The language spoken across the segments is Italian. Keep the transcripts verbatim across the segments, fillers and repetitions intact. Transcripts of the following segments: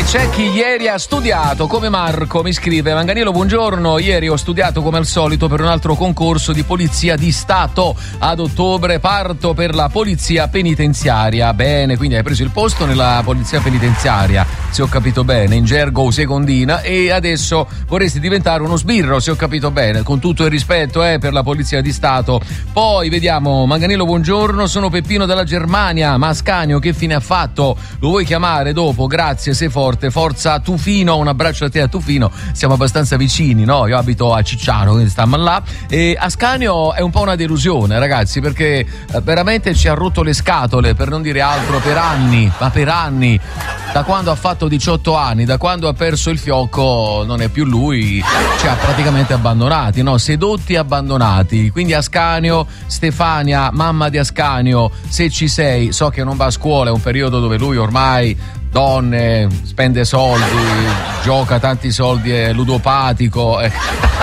c'è chi ieri ha studiato come Marco, mi scrive: Manganiello, buongiorno, ieri ho studiato come al solito per un altro concorso di polizia di Stato, ad ottobre parto per la polizia penitenziaria. Bene, quindi hai preso il posto nella polizia penitenziaria, se ho capito bene, in gergo secondina, e adesso vorresti diventare uno sbirro, se ho capito bene, con tutto il rispetto eh, per la polizia di Stato. Poi vediamo, Manganiello, buongiorno, sono Peppino dalla Germania, ma Ascanio che fine ha fatto? Lo vuoi chiamare dopo? Grazie, sei forte. Forza Tufino, un abbraccio a te a Tufino, siamo abbastanza vicini, no? Io abito a Cicciano, quindi stiamo là. E Ascanio è un po' una delusione, ragazzi, perché eh, veramente ci ha rotto le scatole, per non dire altro, per anni, ma per anni. Da quando ha fatto diciotto anni, da quando ha perso il fiocco, non è più lui, ci ha praticamente abbandonati, no? Sedotti e abbandonati. Quindi Ascanio, Stefania, mamma di Ascanio, se ci sei, so che non va a scuola, è un periodo dove lui ormai donne, spende soldi, gioca tanti soldi, è ludopatico, eh.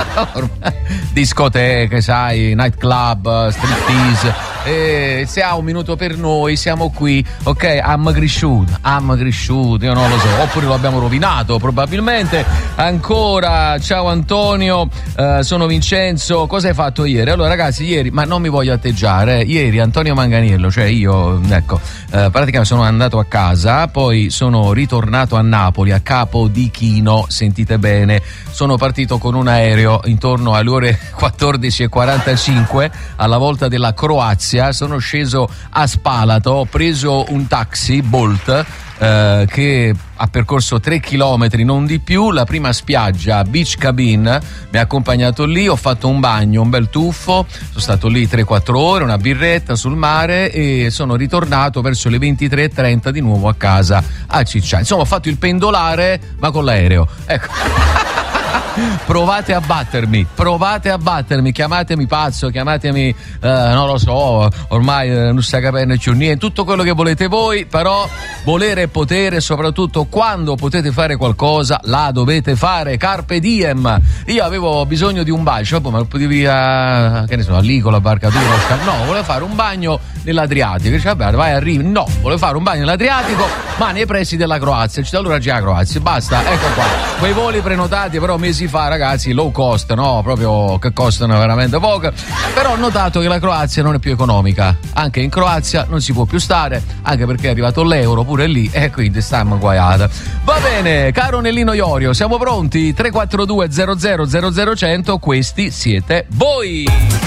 Discoteche, sai, nightclub, striptease. E se ha un minuto per noi siamo qui, ok? Am cresciuto, am cresciuto, io non lo so, oppure lo abbiamo rovinato probabilmente. Ancora, ciao Antonio, uh, sono Vincenzo, cosa hai fatto ieri? Allora ragazzi, ieri, ma non mi voglio atteggiare, eh. Ieri Antonio Manganiello, cioè io, ecco, uh, praticamente sono andato a casa, poi sono ritornato a Napoli, a Capodichino, sentite bene, sono partito con un aereo intorno alle ore quattordici e quarantacinque alla volta della Croazia. Sono sceso a Spalato, ho preso un taxi Bolt eh, che ha percorso tre chilometri, non di più. La prima spiaggia, Beach Cabin, mi ha accompagnato lì, ho fatto un bagno, un bel tuffo, sono stato lì tre quattro ore, una birretta sul mare e sono ritornato verso le ventitré e trenta di nuovo a casa a Cicciano. Insomma, ho fatto il pendolare ma con l'aereo, ecco. Provate a battermi, provate a battermi, chiamatemi pazzo, chiamatemi, eh, non lo so, ormai eh, non sta capendo più niente, tutto quello che volete voi, però volere e potere, soprattutto quando potete fare qualcosa, la dovete fare, carpe diem. Io avevo bisogno di un bacio, ma lo potevi, uh, che ne so, lì con la barcatura, no, volevo fare un bagno nell'Adriatico, dice vabbè vai arrivi, no, volevo fare un bagno nell'Adriatico, ma nei pressi della Croazia, città allora già Croazia, basta, ecco qua, quei voli prenotati però mesi fa, ragazzi, low cost, no, proprio che costano veramente poco, però ho notato che la Croazia non è più economica, anche in Croazia non si può più stare, anche perché è arrivato l'euro pure lì e quindi stiamo guaiata. Va bene, caro Nellino Iorio, siamo pronti? tre quattro due zero zero zero zero cento, questi siete voi.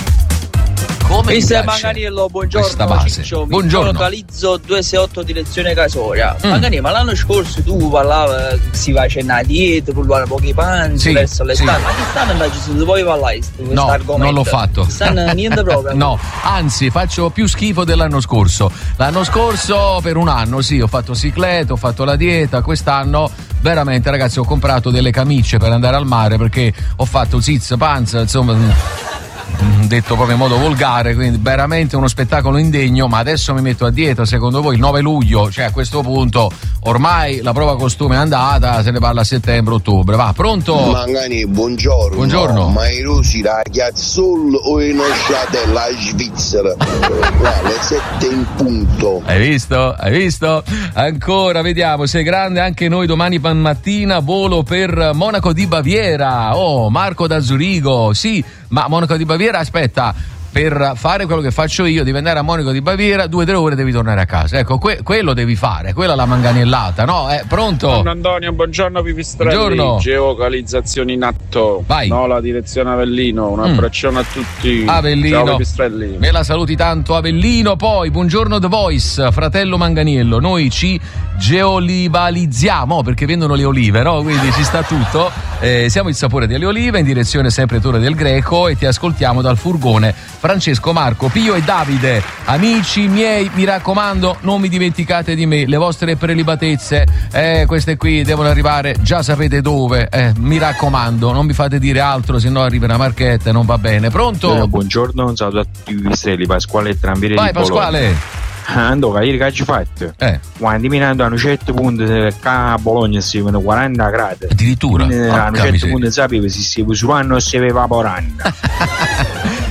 Come mister Manganiello, buongiorno. Ciccio, buongiorno. Mi localizzo duecentosessantotto direzione Casoria. Mm. Manganiello, ma l'anno scorso tu parlavi, si faceva una dieta, pullare pochi panzi, sì, verso l'estate. sì. Ma quest'anno invece se tu vuoi parlare di questo no, argomento? non l'ho fatto. Quest'anno niente proprio. No, anzi faccio più schifo dell'anno scorso. L'anno scorso per un anno sì, ho fatto cicletta, ho fatto la dieta, quest'anno veramente ragazzi ho comprato delle camicie per andare al mare perché ho fatto ziz, panza, insomma detto proprio in modo volgare, quindi veramente uno spettacolo indegno, ma adesso mi metto a dieta. Secondo voi il nove luglio, cioè a questo punto ormai la prova costume è andata, se ne parla a settembre, ottobre, va, pronto? Mangani, buongiorno. Buongiorno. Ma i russi la Chiazzul o i nosciate la Svizzera? Le sette in punto. Hai visto? Hai visto? Ancora, vediamo, sei grande anche noi domani mattina, volo per Monaco di Baviera. Oh, Marco da Zurigo, sì, ma Monaco di Baviera, aspetta, per fare quello che faccio io, devi andare a Monaco di Baviera, due o tre ore devi tornare a casa. Ecco, que- quello devi fare, quella è la manganiellata, no? Eh, pronto? Buongiorno Antonio, buongiorno Pipistrelli. Buongiorno. Geocalizzazione in atto. Vai. No, la direzione Avellino. Un Mm. abbraccione a tutti. Avellino. Ciao Pipistrelli. Me la saluti tanto Avellino. Poi buongiorno The Voice, fratello Manganiello, noi ci geolivalizziamo perché vendono le olive, no? Quindi ci sta tutto. Eh, siamo il sapore delle olive in direzione sempre Torre del Greco e ti ascoltiamo dal furgone Francesco, Marco, Pio e Davide. Amici miei, mi raccomando, non mi dimenticate di me, le vostre prelibatezze, eh, queste qui devono arrivare, già sapete dove, eh, mi raccomando, non mi fate dire altro, se no arriva una marchetta e non va bene. Pronto? Eh, buongiorno, ciao a tutti i Pipistrelli, Pasquale Tranvire. Vai Pasquale. Andò, ieri che hai fatto? Eh. Quando mi hanno a un certo punto a Bologna si vengono quaranta gradi. Addirittura? A un certo punto sapevo se si usano o si evaporando.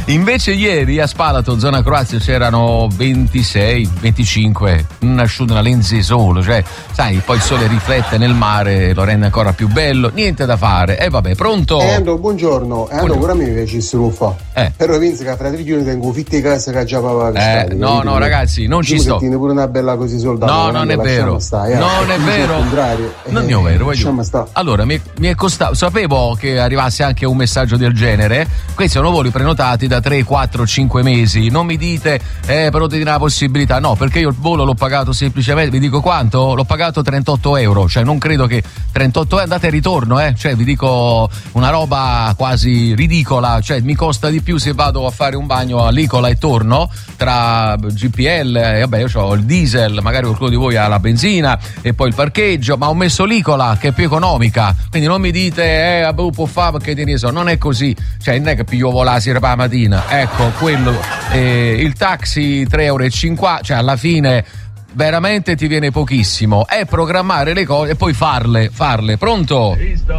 Invece ieri a Spalato, zona Croazia, c'erano ventisei venticinque, un asciutto, una lenze solo, cioè sai, poi il sole riflette nel mare, lo rende ancora più bello, niente da fare. E eh, vabbè, pronto? Eh, Ando, buongiorno. Eh, Ando, pure a me invece si lo fa. Eh. Però penso che fra tre giorni tengo fitte casa che già papà eh, stati, no, no, ragazzi, non ci sto. Tiene pure una bella così soldata. No, non è vero. Stare, eh. Non è vero. Contrario. Non eh, è vero, lasciamo sta. Allora, mi, mi è costato, sapevo che arrivasse anche un messaggio del genere. Questi sono voli prenotati da tre, quattro, cinque mesi. Non mi dite, eh, però ti dà la possibilità. No, perché io il volo l'ho pagato semplicemente, vi dico quanto? L'ho pagato trentotto euro. Cioè, non credo che trentotto euro andate e ritorno, eh. Cioè, vi dico una roba quasi ridicola. Cioè, mi costa di più se vado a fare un bagno a Licola e torno, tra G P L, e vabbè, io ho il diesel, magari qualcuno di voi ha la benzina e poi il parcheggio, ma ho messo Licola che è più economica. Quindi non mi dite, eh, vabbè, può fare perché te ne so. Non è così. Cioè, non è che piglio volare per la mattina. Ecco, quello. Eh, il taxi tre euro e cinquanta, cioè alla fine veramente ti viene pochissimo. È programmare le cose e poi farle, farle. Pronto?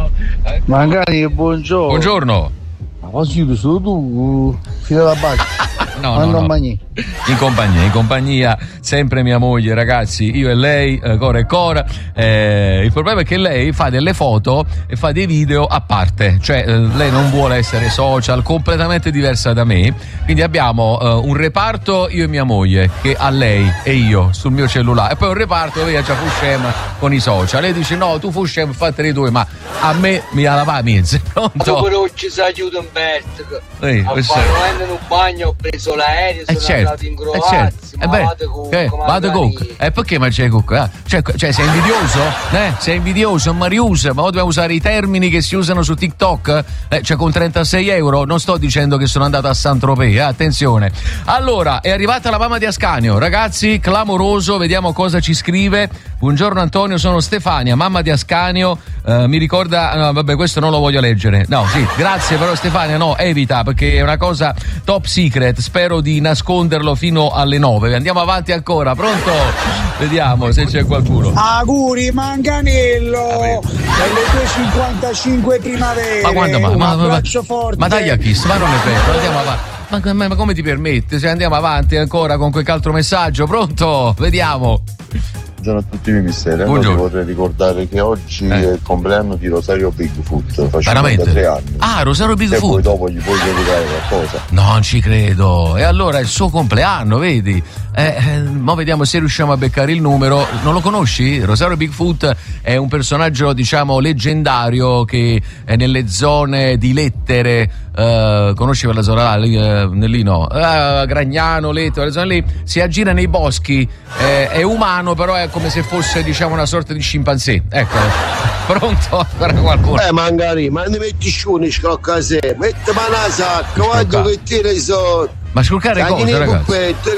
Magari buongiorno. Buongiorno. Ma posso solo tu, fino alla base? No, no, no. In compagnia, in compagnia, sempre mia moglie, ragazzi, io e lei, eh, Cora e Cora. Eh, il problema è che lei fa delle foto e fa dei video a parte, cioè eh, lei non vuole essere social, completamente diversa da me. Quindi abbiamo eh, un reparto io e mia moglie che ha lei e io sul mio cellulare, e poi un reparto dove io già Fuscem con i social. Lei dice no, tu Fuscem fatene i due, ma a me mi ha lavato mezzo. Pronto? Ma non ci sa aiuto Umberto. Ehi, a fare in un bagno, ho preso l'aereo, sono eh certo, andato in eh Croazia, certo. ma Eh beh, vado con eh, vado con eh, perché mangiare cucca? Ah, cioè, cioè sei invidioso? Eh? Sei invidioso, Marius? Ma dobbiamo usare i termini che si usano su TikTok? Eh, cioè con trentasei euro non sto dicendo che sono andato a Saint-Tropez, eh? Attenzione. Allora, è arrivata la mamma di Ascanio, ragazzi, clamoroso, vediamo cosa ci scrive. Buongiorno Antonio, sono Stefania, mamma di Ascanio, eh, mi ricorda, no, vabbè, questo non lo voglio leggere. No, sì, grazie, però Stefania no, evita, perché è una cosa top secret, spero di nasconderlo fino alle nove. Andiamo avanti ancora, pronto? Vediamo se c'è qualcuno. Auguri Manganello, delle due e cinquantacinque primavere. Ma quando ma, un ma, abbraccio ma, forte. ma dai a kiss, ma non è vero, andiamo avanti. Ma, ma, ma come ti permette? Se andiamo avanti ancora con qualche altro messaggio, pronto? Vediamo. Buongiorno a tutti i miei misteri. Allora vorrei ricordare che oggi eh. è il compleanno di Rosario Bigfoot. Fa cinquantatré anni. Ah, Rosario Bigfoot. E poi dopo gli puoi dedicare qualcosa. Non ci credo. E allora è il suo compleanno, vedi? Eh, eh, mo vediamo se riusciamo a beccare il numero. Non lo conosci? Rosario Bigfoot è un personaggio, diciamo, leggendario che è nelle zone di Lettere. Uh, conosci quella zona là? Uh, lì no. Uh, Gragnano, Lettere, quelle zone lì. Si aggira nei boschi. Eh, è umano, però è come se fosse, diciamo, una sorta di scimpanzé. Ecco. Pronto? Ancora qualcuno? Eh, magari, ma ne metti sciuni, scocca a sé. Metti una sacca, guarda che tira i soldi. Ma sculcare cosa, ragazzi?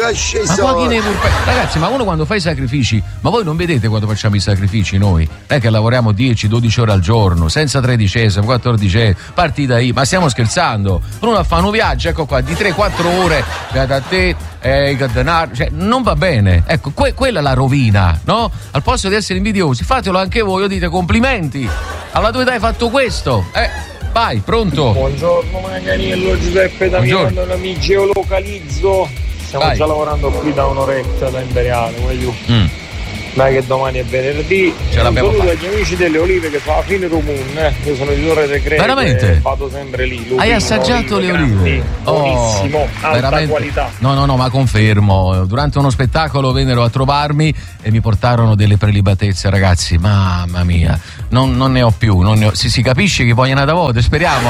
Ma qua ne ragazzi, ma uno quando fa i sacrifici, ma voi non vedete quando facciamo i sacrifici noi? È che lavoriamo dieci dodici ore al giorno, senza tredicesima, quattordicesima, partita I, ma stiamo scherzando? Uno fa un viaggio, ecco qua, di tre quattro ore, da te, eh, cioè, non va bene. Ecco, que- quella è la rovina, no? Al posto di essere invidiosi, fatelo anche voi, io dite complimenti. Alla tua età hai fatto questo, eh? Vai, pronto? Buongiorno Manganiello, Giuseppe da Milano, mi geolocalizzo. Stiamo Vai. già lavorando qui da un'oretta da Imperiale, voglio. Mm. Dai che domani è venerdì. Ce l'abbiamo un saluto fatta. agli amici delle olive che fa la fine Rumun, eh. Io sono di Torre de Crete. Veramente? Vado sempre lì. Lupino, hai assaggiato olive le olive? Grandi, oh, buonissimo, alta veramente? Qualità. No, no, no, ma confermo. Durante uno spettacolo vennero a trovarmi e mi portarono delle prelibatezze, ragazzi. Mamma mia, non, non ne ho più. Non ne ho... Si, si capisce che vogliono da volte, speriamo.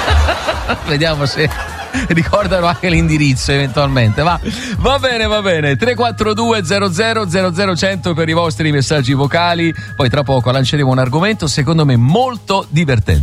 Vediamo se ricordano anche l'indirizzo eventualmente. Va, va bene, va bene. tre quattro due zero zero zero zero cento per i vostri messaggi vocali. Poi tra poco lanceremo un argomento secondo me molto divertente.